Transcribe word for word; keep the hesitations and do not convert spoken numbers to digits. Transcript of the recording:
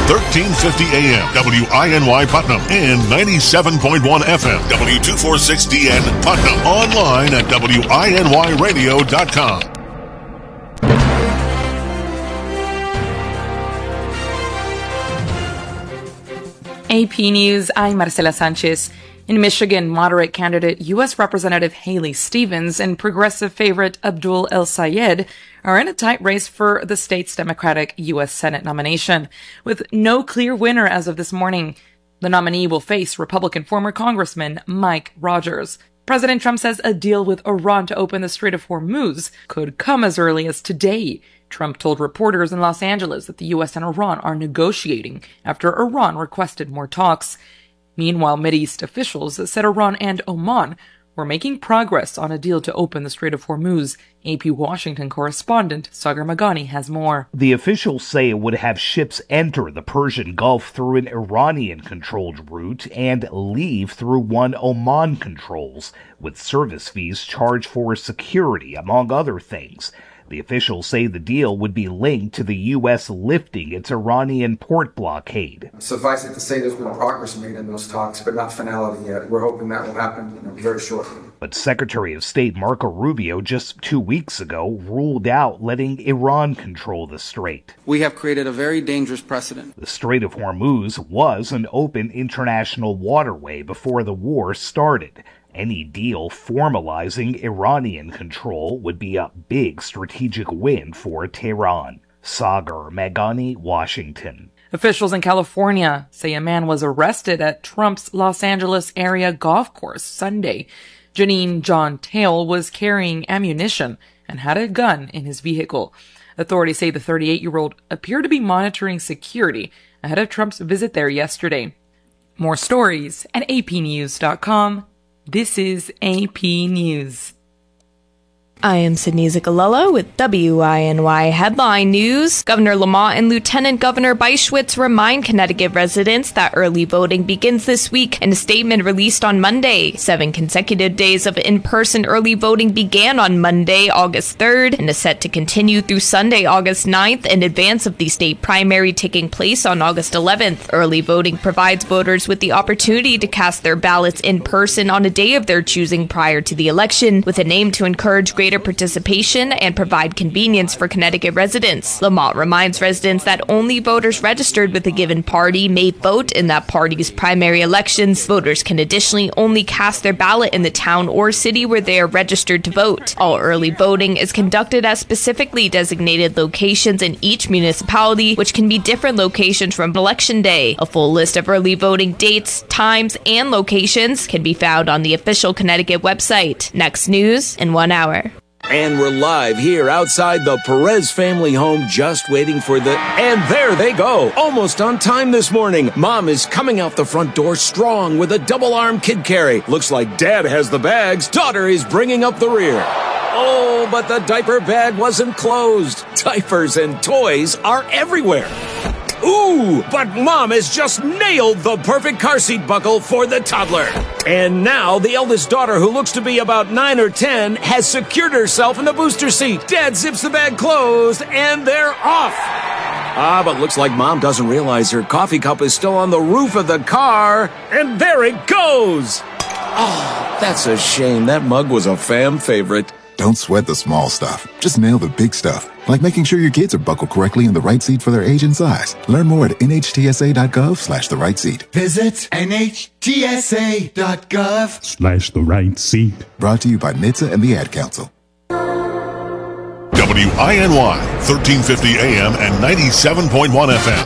thirteen fifty A M, W I N Y Putnam, and ninety-seven point one F M, W two forty-six D N Putnam. Online at W I N Y radio dot com. A P News, I'm Marcela Sanchez. In Michigan, moderate candidate U S Representative Haley Stevens and progressive favorite Abdul El-Sayed are in a tight race for the state's Democratic U S Senate nomination, with no clear winner as of this morning. The nominee will face Republican former Congressman Mike Rogers. President Trump says a deal with Iran to open the Strait of Hormuz could come as early as today. Trump told reporters in Los Angeles that the U S and Iran are negotiating after Iran requested more talks. Meanwhile, Mideast officials said Iran and Oman were making progress on a deal to open the Strait of Hormuz. A P Washington correspondent Sagar Magani has more. The officials say it would have ships enter the Persian Gulf through an Iranian-controlled route and leave through one Oman controls, with service fees charged for security, among other things. The officials say the deal would be linked to the U S lifting its Iranian port blockade. Suffice it to say there's been progress made in those talks, but not finality yet. We're hoping that will happen you know, very shortly. But Secretary of State Marco Rubio just two weeks ago ruled out letting Iran control the strait. We have created a very dangerous precedent. The Strait of Hormuz was an open international waterway before the war started. Any deal formalizing Iranian control would be a big strategic win for Tehran. Sagar Magani, Washington. Officials in California say a man was arrested at Trump's Los Angeles area golf course Sunday. Janine John Tail was carrying ammunition and had a gun in his vehicle. Authorities say the thirty-eight-year-old appeared to be monitoring security ahead of Trump's visit there yesterday. More stories at A P news dot com. This is A P News. I am Sydney Zicalella with W I N Y Headline News. Governor Lamont and Lieutenant Governor Byschwitz remind Connecticut residents that early voting begins this week in a statement released on Monday. Seven consecutive days of in-person early voting began on Monday, August third, and is set to continue through Sunday, August ninth, in advance of the state primary taking place on August eleventh. Early voting provides voters with the opportunity to cast their ballots in person on a day of their choosing prior to the election, with an aim to encourage greater participation and provide convenience for Connecticut residents. Lamont reminds residents that only voters registered with a given party may vote in that party's primary elections. Voters can additionally only cast their ballot in the town or city where they are registered to vote. All early voting is conducted at specifically designated locations in each municipality, which can be different locations from Election Day. A full list of early voting dates, times, and locations can be found on the official Connecticut website. Next news in one hour. And we're live here outside the Perez family home, just waiting for the... And there they go, almost on time this morning. Mom is coming out the front door strong with a double-arm kid carry. Looks like Dad has the bags. Daughter is bringing up the rear. Oh, but the diaper bag wasn't closed. Diapers and toys are everywhere. Ooh, but Mom has just nailed the perfect car seat buckle for the toddler. And now the eldest daughter, who looks to be about nine or ten, has secured herself in the booster seat. Dad zips the bag closed, and they're off. Ah, but looks like Mom doesn't realize her coffee cup is still on the roof of the car. And there it goes. Oh, that's a shame. That mug was a fam favorite. Don't sweat the small stuff. Just nail the big stuff, like making sure your kids are buckled correctly in the right seat for their age and size. Learn more at N H T S A dot gov slash the right seat. Visit N H T S A dot gov slash the right seat. Brought to you by N H T S A and the Ad Council. W I N Y, thirteen fifty A M and ninety-seven point one F M.